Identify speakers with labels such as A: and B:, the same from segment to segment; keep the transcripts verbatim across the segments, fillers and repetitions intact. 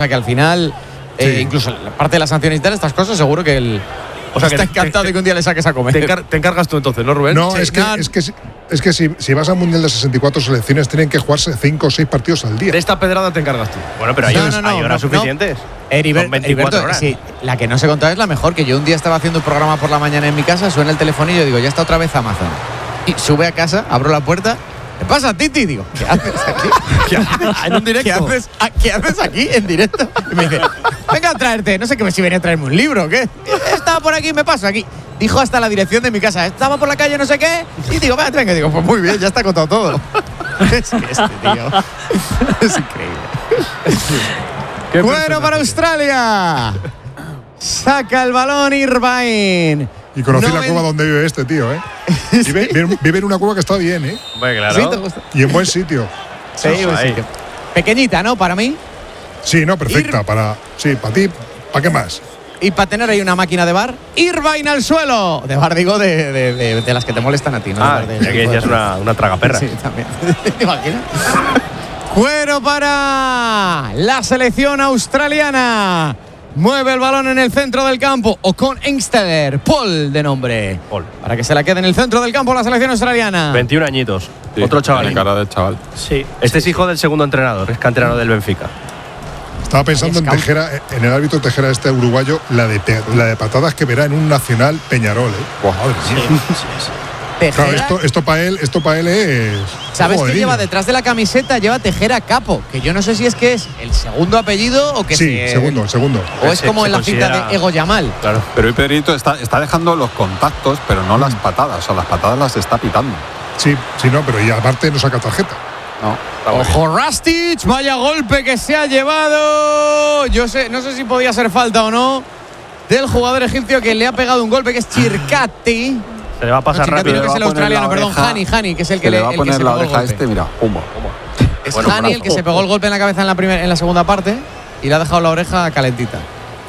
A: hasta que al final, eh, sí. incluso la parte de las sanciones y tal, estas cosas, seguro que él o sea, está que encantado te, de que un día le saques a comer.
B: Te, encar te encargas tú entonces, ¿no, Rubén?
C: No,
B: sí,
C: es, que, es que, es que si, si vas al Mundial de sesenta y cuatro selecciones, tienen que jugarse cinco o seis partidos al día.
B: De esta pedrada te encargas tú.
D: Bueno, pero hay,
A: no, no, no,
D: hay horas
A: no,
D: suficientes.
A: No. Heriberto, Heriberto horas. Sí, la que no se contaba es la mejor, que yo un día estaba haciendo un programa por la mañana en mi casa, suena el telefonillo y digo, ya está otra vez Amazon. Y sube a casa, abro la puerta. ¿Qué pasa, Titi? Digo, ¿qué haces aquí?
B: ¿Qué haces? En un directo.
A: ¿Qué haces, ¿Qué haces aquí en directo? Y me dice, venga a traerte, no sé qué, si venía a traerme un libro o qué. Estaba por aquí, me paso aquí. Dijo hasta la dirección de mi casa, estaba por la calle, no sé qué. Y digo, venga, venga. Digo, pues muy bien, ya está contado todo. Es que este tío es increíble. Bueno para Australia. Saca el balón Irvine.
C: Y conocí no la cueva donde vive este tío, ¿eh? Vive, vive, vive en una cueva que está bien, ¿eh?
D: Bueno, claro.
A: ¿Sí te gusta?
C: Y en buen sitio.
A: Sí, buen sitio. Pequeñita, ¿no? Para mí.
C: Sí, no, perfecta. Ir... Para, sí, para ti, ¿para qué más?
A: Y para tener ahí una máquina de bar, Irvine al suelo. De bar, digo, de, de, de, de las que te molestan a ti, ¿no?
D: Ah,
A: de,
D: ya que decías una, una tragaperra.
A: Sí, también. ¿Te imaginas? Cuero para la selección australiana. Mueve el balón en el centro del campo. O con Engsteller, Paul de nombre.
D: Paul.
A: Para que se la quede en el centro del campo la selección australiana.
D: veintiún añitos.
E: Sí,
D: otro chaval.
E: Tiene cara de chaval.
D: Sí. Este es hijo del segundo entrenador, es canterano del Benfica.
C: Estaba pensando en Tejera, en el árbitro Tejera este uruguayo, la de, te, la de patadas que verá en un Nacional Peñarol, ¿eh?
E: Wow, madre
D: sí,
E: mía.
D: sí, sí.
C: Claro, esto, esto para él, esto para él es.
A: ¿Sabes qué lleva detrás de la camiseta? Lleva Tejera Capo, que yo no sé si es que es el segundo apellido o que
C: sí,
A: se,
C: segundo, el segundo.
A: O es
D: se,
A: como
D: se
A: en la
D: considera...
A: cinta de Ego Yamal.
E: Claro. Pero hoy Pedrito está, está dejando los contactos, pero no las patadas. O sea, las patadas las está pitando.
C: Sí, sí, no, pero y aparte no saca tarjeta.
E: No.
A: Ojo, Rastic, vaya golpe que se ha llevado. Yo sé, no sé si podía ser falta o no del jugador egipcio que le ha pegado un golpe, que es Chircati.
D: Se le va a pasar
A: no,
D: rápido.
A: Que es el australiano, perdón, Hani, Hani, que es el que le,
E: le va a
A: el
E: poner
A: que se
E: la
A: pegó
E: oreja
A: el golpe.
E: este, mira, pumba.
A: Es
D: bueno,
A: Hani el que se pegó el golpe en la cabeza en la, primer, en la segunda parte y le ha dejado la oreja calentita.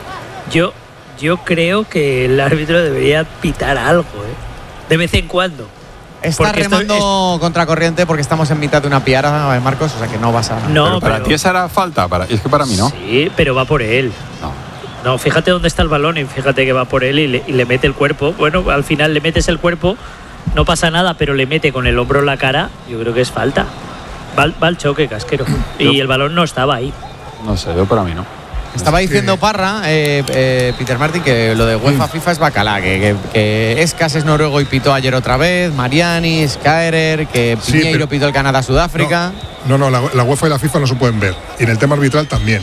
F: Yo, yo creo que el árbitro debería pitar algo, ¿eh? De vez en cuando.
A: Está
F: porque
A: remando es... contracorriente porque estamos en mitad de una piara, Marcos, o sea que no vas a…
E: pero
F: No,
E: para
F: pero...
E: ti esa era falta, para... es que para mí no.
F: Sí, pero va por él.
E: No.
F: No, fíjate dónde está el balón y fíjate que va por él y le, y le mete el cuerpo. Bueno, al final le metes el cuerpo, no pasa nada, pero le mete con el hombro en la cara. Yo creo que es falta. Va, va al choque, Casquero. Y yo, el balón no estaba ahí.
E: No sé, yo para mí no.
A: Estaba diciendo Parra, eh, eh, Peter Martin, que lo de UEFA FIFA es bacalá, que, que, que Escas es noruego y pitó ayer otra vez, Mariani, Skaerer, que Piñeiro sí, pero, pitó el Canadá-Sudáfrica.
C: No, no, no la, la UEFA y la FIFA no se pueden ver. Y en el tema arbitral también.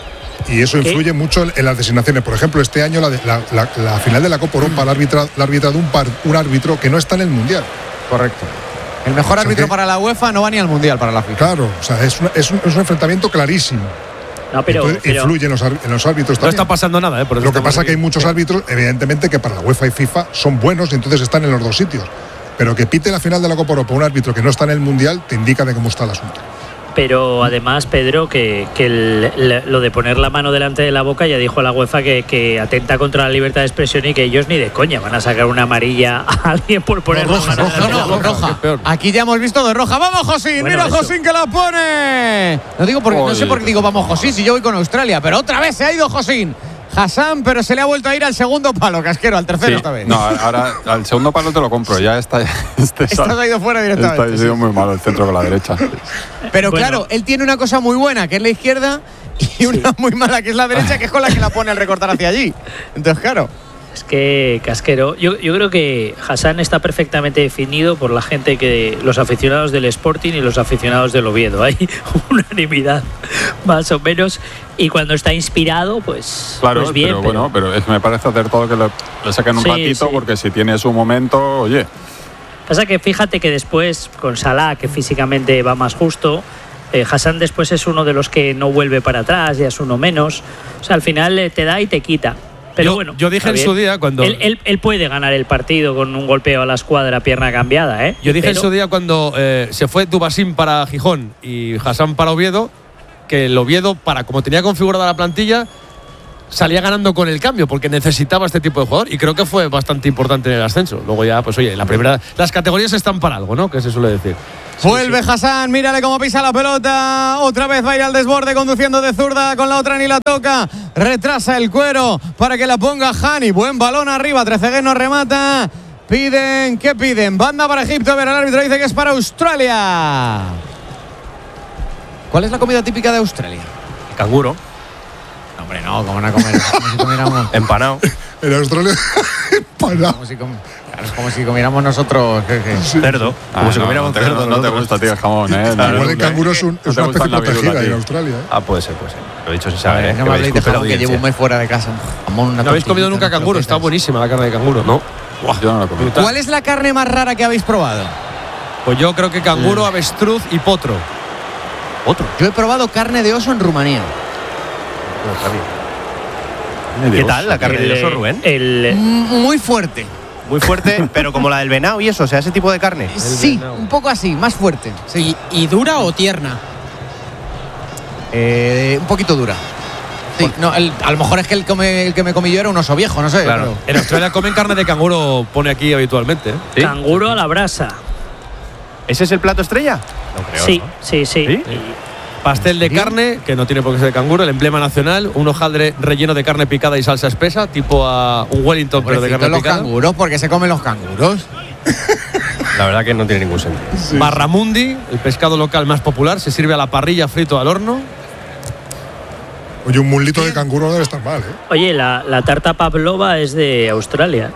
C: Y eso influye ¿Qué? mucho en las designaciones. Por ejemplo, este año la, la, la, la final de la Copa Europa la arbitra, la arbitra de un, par, un árbitro que no está en el Mundial.
A: Correcto. El mejor o sea árbitro que, para la UEFA no va ni al Mundial para la FIFA.
C: Claro, o sea, es, una, es, un, es un enfrentamiento clarísimo.
F: No, pero,
C: Entonces, pero influye en los, en los árbitros también.
B: No está pasando nada, ¿eh? Por eso
C: Lo que pasa es que hay muchos árbitros, evidentemente, que para la UEFA y FIFA son buenos y entonces están en los dos sitios. Pero que pite la final de la Copa Europa un árbitro que no está en el Mundial te indica de cómo está el asunto.
F: Pero además, Pedro, que, que el, el, lo de poner la mano delante de la boca, ya dijo la UEFA que, que atenta contra la libertad de expresión y que ellos ni de coña van a sacar una amarilla a alguien por poner
A: no, roja,
F: la mano
A: roja,
F: delante
A: no,
F: de la boca.
A: roja. Aquí ya hemos visto de roja. ¡Vamos, Josín!
F: Bueno,
A: ¡Mira,
F: eso.
A: Josín, que la pone! No, digo porque, no sé por qué digo vamos, Josín, si yo voy con Australia, pero otra vez se ha ido Josín. Hassan, pero se le ha vuelto a ir al segundo palo, Casquero, al tercero
E: sí,
A: esta vez.
E: No, ahora al segundo palo te lo compro, ya está. Este
A: Estás ha ido fuera directamente.
E: Está, ha sido muy malo el centro con la derecha.
A: Pero
F: bueno.
A: claro, él tiene una cosa muy buena, que es la izquierda, y una sí. muy mala, que es la derecha, que es con la que la pone al recortar hacia allí. Entonces, claro.
F: Es que, Casquero, yo, yo creo que Hassan está perfectamente definido por la gente que, los aficionados del Sporting y los aficionados del Oviedo. Hay unanimidad, más o menos. Y cuando está inspirado, pues,
E: claro,
F: pues bien.
E: Pero,
F: pero
E: bueno, pero es que me parece hacer todo que le, le saquen un
F: sí,
E: ratito,
F: sí.
E: porque si tiene su momento, oye.
F: Pasa que fíjate que después, con Salah, que físicamente va más justo, eh, Hassan después es uno de los que no vuelve para atrás, ya es uno menos. O sea, al final eh, te da y te quita. Pero
B: yo,
F: bueno,
B: yo dije en su día cuando
F: él, él, él puede ganar el partido con un golpeo a la escuadra, pierna cambiada, ¿eh?
B: Yo dije
F: Pero,
B: en su día cuando eh, se fue Dubasín para Gijón y Hassan para Oviedo, que el Oviedo, para como tenía configurada la plantilla, salía ganando con el cambio porque necesitaba este tipo de jugador y creo que fue bastante importante en el ascenso. Luego ya, pues oye, la primera, las categorías están para algo, ¿no? Que se suele decir.
A: Vuelve sí, sí. Hassan, mírale cómo pisa la pelota. Otra vez va a ir al desborde conduciendo de zurda, con la otra ni la toca. Retrasa el cuero para que la ponga Hani. Buen balón arriba, Trezeguet no remata. Piden, ¿qué piden? Banda para Egipto, a ver, el árbitro dice que es para Australia. ¿Cuál es la comida típica de Australia?
D: El canguro.
A: No, hombre, no, ¿cómo van a comer? Como si comiéramos...
D: Empanado.
C: En Australia, empanado.
A: Como si, com... claro, es como si comiéramos nosotros... ¿qué, qué?
D: Sí. Cerdo. Como
E: Ah,
D: si
E: no,
D: comiéramos
E: no te,
D: cerdo.
E: no, no te gusta, tío, el jamón, ¿eh?
C: Claro, igual el canguro es, un,
E: no
C: es
E: te
C: una
E: gusta
C: especie
E: la virula,
C: protegida en
E: tío.
C: Australia, ¿eh?
D: Ah, puede ser, puede ser. Lo he dicho sin saber,
A: Ver,
D: ¿eh?
A: no
D: Que
A: me
D: me
A: habléis de
D: disculpe la
A: jamón, que llevo
D: audiencia.
A: un mes fuera de casa. Jamón, una
B: ¿No habéis comido nunca
A: tortillita,
B: canguro? Está
A: croquetas.
B: buenísima la carne de canguro.
E: No, yo no lo comí.
A: ¿Cuál es la carne más rara que habéis probado?
B: Pues yo creo que canguro, avestruz y potro.
D: Otro.
A: Yo he probado carne de oso en Rumanía.
D: ¿Qué tal la carne de oso, Rubén?
F: El,
A: Mm, Muy fuerte.
D: Muy fuerte, pero como la del venado y eso, o sea, ese tipo de carne.
A: Sí, un poco así, más fuerte. Sí.
G: ¿Y, y dura o tierna?
A: Eh, un poquito dura. Sí, no, el- a lo mejor es que el, come- el que me comí yo era un oso viejo, no sé.
D: Claro.
A: pero-
B: En Australia comen carne de canguro, pone aquí habitualmente. ¿eh?
D: ¿Sí?
F: canguro a la brasa.
D: ¿Ese es el plato estrella? No creo.
F: Sí,
D: ¿no?
F: sí, sí.
D: ¿Sí?
F: Y-
B: Pastel de
A: ¿Sí?
B: carne, que no tiene por qué ser de canguro, el emblema nacional, un hojaldre relleno de carne picada y salsa espesa, tipo a un Wellington, pero de
A: Pobrecitos
B: carne
A: los
B: picada.
A: canguros, ¿por qué se comen los canguros?
D: La verdad que no tiene ningún sentido.
B: Barramundi, el pescado local más popular, se sirve a la parrilla, frito al horno.
C: Oye, un mulito de canguro no debe estar mal, ¿eh?
F: Oye, la, la tarta pavlova es de Australia.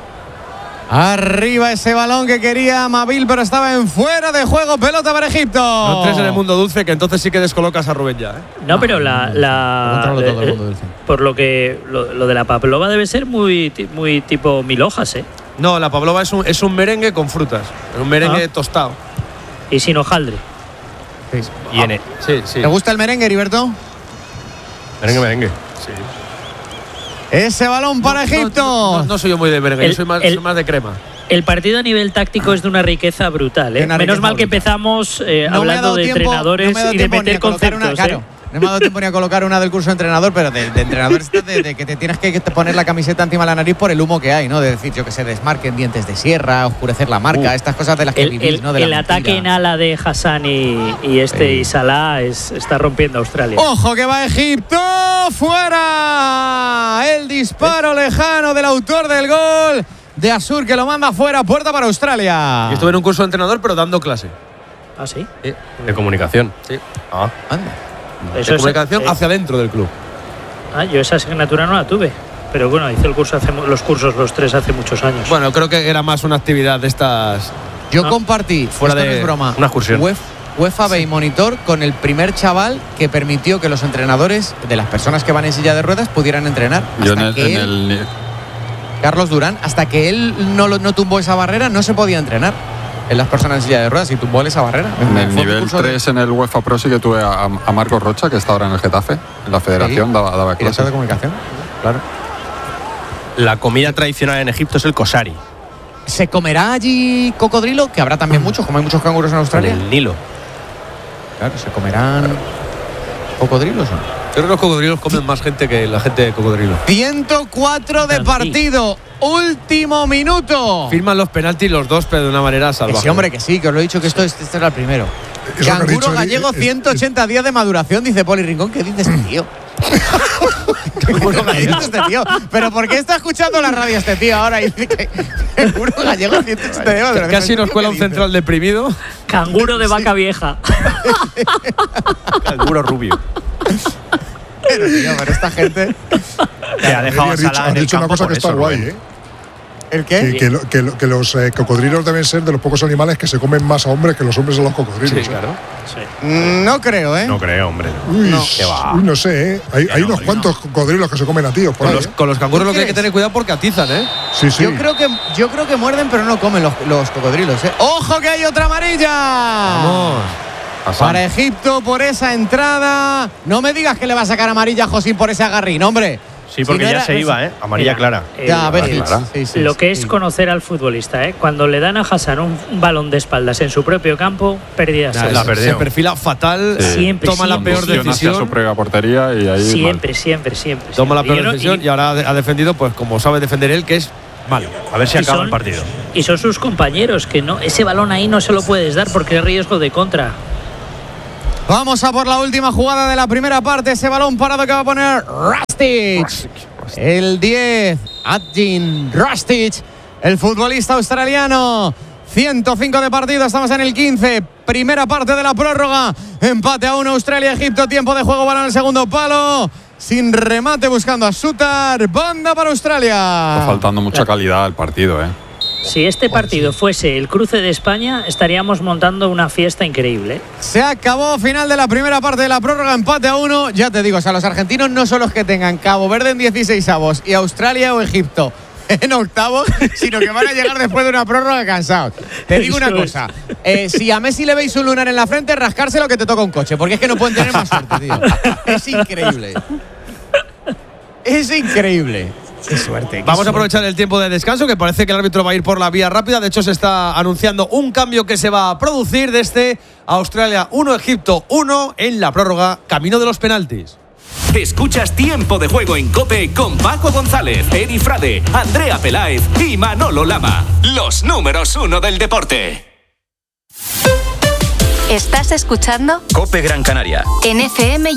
A: Arriba ese balón que quería Mabil, pero estaba en fuera de juego. Pelota para Egipto.
B: No entres en el mundo dulce, que entonces sí que descolocas a Rubén ya. ¿eh?
F: No, pero la, la
A: Lo controlo todo el
F: eh,
A: mundo dulce.
F: por lo que lo, lo de la pavlova debe ser muy ti- muy tipo mil hojas, ¿eh?
B: No, la pavlova es un, es un merengue con frutas, un merengue
F: Ah.
B: tostado.
F: Y sin hojaldre.
D: Y en el
B: Sí, sí.
A: ¿Te gusta el merengue, Heriberto?
D: merengue, merengue.
B: Sí.
A: Ese balón para
B: No,
A: Egipto.
B: No, no, no soy yo muy de merengue,
F: El-
B: yo soy más,
F: el-
B: soy más de crema.
F: El partido a nivel táctico es de una riqueza brutal, ¿eh?
A: De una
F: Menos
A: riqueza
F: mal que
A: brutal.
F: empezamos eh,
A: No me ha
F: hablando
A: dado
F: de
A: tiempo-
F: entrenadores
A: no me ha dado
F: y de
A: tiempo ni a
F: meter
A: colocar
F: conceptos,
A: una, claro,
F: ¿eh?
A: no me ha dado tiempo ni a colocar una del curso de entrenador, pero de, de entrenador está de, de que te tienes que poner la camiseta encima de la nariz por el humo que hay, ¿no? De decir, yo que se desmarquen dientes de sierra, oscurecer la marca,
D: Uh.
A: estas cosas de las que
F: El,
A: vivís,
F: el-
A: ¿no? De la
F: el ataque
A: mentira.
F: en ala de Hassan y, y este y Salah es, está rompiendo a Australia.
A: ¡Ojo que va Egipto! ¡Fuera! El disparo lejano del autor del gol de Asur, que lo manda fuera, puerta para Australia.
B: Yo estuve en un curso de entrenador, pero dando clase.
F: ¿Ah, sí?
D: De comunicación.
B: Sí.
D: Ah.
A: Anda.
F: Eso
B: De
F: es-
B: comunicación
F: eh,
B: hacia dentro del club.
F: Ah, yo esa asignatura no la tuve. Pero bueno, hice el curso hace, mu- los cursos los tres hace muchos años.
B: Bueno, creo que era más una actividad de estas.
A: Yo
F: Ah.
A: compartí,
B: Fuera
A: esto no
B: de
A: es broma,
D: una excursión.
A: Uef- UEFA B y Monitor con el primer chaval que permitió que los entrenadores de las personas que van en silla de ruedas pudieran entrenar.
E: Yo
A: Hasta
E: en el,
A: que
E: en
A: él,
E: el-
A: Carlos Durán, hasta que él no, lo- no tumbó esa barrera, no se podía entrenar en las personas en silla de ruedas y tumbó él esa barrera.
E: en el
A: Fue un
E: nivel
A: curso de-
E: tres en el UEFA Pro sí que tuve a, a Marcos Rocha, que está ahora en el Getafe, en la federación,
A: Sí.
E: daba, daba
A: director
E: clases.
A: de comunicación. Claro.
D: La comida tradicional en Egipto es el kosari.
A: ¿Se comerá allí cocodrilo? Que habrá también muchos, como hay muchos canguros en
D: En
A: Australia.
D: el Nilo.
A: Claro, ¿se comerán cocodrilos o no?
B: Yo creo que los cocodrilos comen más gente que la gente de cocodrilo.
A: ciento cuatro de
F: Así.
A: partido. Último minuto.
B: Firman los penaltis los dos, pero de una manera
A: Que
B: salvaje.
A: sí, hombre, que sí, que os lo he dicho que esto, es- este era el primero.
C: Eso que has
A: Canguro
C: dicho,
A: gallego,
C: es- es-
A: ciento ochenta días de maduración, dice Poli Rincón. ¿Qué dice este tío? ¿Qué dice este tío? ¿Pero por qué está escuchando la radio este tío ahora y dice que canguro gallego, ciento ochenta días de maduración?
B: Casi nos cuela un
A: ¿Qué dice?
B: central deprimido.
F: Canguro de vaca vieja.
D: Canguro rubio.
A: Pero, tío, pero esta gente.
D: Que ha dejado a
C: Has dicho,
D: Salah
C: has
D: en el
C: dicho una
D: campo
C: cosa
D: por
C: que está
D: eso,
C: guay,
D: Rubén.
C: ¿eh?
A: ¿El qué?
C: Que, que lo- que lo- que los eh, cocodrilos deben ser de los pocos animales que se comen más a hombres que los hombres a los cocodrilos.
B: Sí,
C: ¿eh?
B: claro.
A: Mm, No creo, ¿eh?
D: No creo, hombre.
C: Uy,
A: No.
D: ¿Qué va?
C: uy, no sé, ¿eh? Hay, hay unos cuantos cocodrilos que se comen a tíos por
B: Con
C: ahí.
B: los,
C: ¿eh?
B: con los canguros
A: ¿Tú
B: lo que hay que
A: crees?
B: tener cuidado porque atizan, ¿eh?
C: Sí, sí.
A: Yo creo que yo creo que muerden, pero no comen los, los cocodrilos, ¿eh? ¡Ojo que hay otra amarilla!
B: Vamos.
E: Hassan.
A: Para Egipto por esa entrada. No me digas que le va a sacar amarilla a Josín por ese agarrín, hombre.
D: Sí, porque
A: Si no
D: ya
A: era-
D: se iba, ¿eh? Amarilla
F: Mira,
D: clara.
F: eh,
A: Ya, a ver,
F: eh,
E: clara.
A: sí, sí,
F: lo
A: sí,
F: que es
A: sí.
F: conocer al futbolista, ¿eh? Cuando le dan a Hassan un, un balón de espaldas en su propio campo, pérdida
B: Nada,
F: segura.
B: se perfila fatal,
E: Sí.
F: Siempre,
B: toma la
F: siempre,
B: peor
E: Conducción hacia su
B: decisión.
E: propia portería y ahí.
F: Siempre, siempre, siempre.
B: Toma la
F: siempre.
B: peor
F: Y yo no-
B: decisión
F: y-
B: y ahora ha defendido, pues como sabe defender él, que es malo.
D: A ver si
F: y
D: acaba
F: son-
D: el partido.
F: Y son sus compañeros, que no, ese balón ahí no se lo puedes dar porque es riesgo de contra.
A: Vamos a por la última jugada de la primera parte. Ese balón parado que va a poner Rustic. El diez, Adjin Rustic, el futbolista australiano. ciento cinco de partido, estamos en el quince. Primera parte de la prórroga. Empate a uno, Australia-Egipto. Tiempo de juego, balón en el segundo palo. Sin remate, buscando a Sutar. Banda para Australia.
E: Está faltando mucha calidad al partido, ¿eh?
F: Si este partido fuese el cruce de España, estaríamos montando una fiesta increíble. ¿eh?
A: Se acabó, final de la primera parte de la prórroga, empate a uno. Ya te digo, o sea, los argentinos no son los que tengan Cabo Verde en dieciséis avos y Australia o Egipto en octavos, sino que van a llegar después de una prórroga cansados. Te digo una
F: Eso es.
A: cosa, eh, si a Messi le veis un lunar en la frente, rascárselo que te toca un coche, porque es que no pueden tener más suerte, tío. Es increíble. Es increíble. Qué suerte. qué
B: Vamos a
A: suerte.
B: aprovechar el tiempo de descanso, que parece que el árbitro va a ir por la vía rápida. De hecho, se está anunciando un cambio que se va a producir desde Australia uno, Egipto uno en la prórroga, camino de los penaltis.
G: Escuchas Tiempo de Juego en COPE con Paco González, Eri Frade, Andrea Peláez y Manolo Lama. Los números uno del deporte.
H: Estás escuchando
G: COPE Gran Canaria.
H: en F M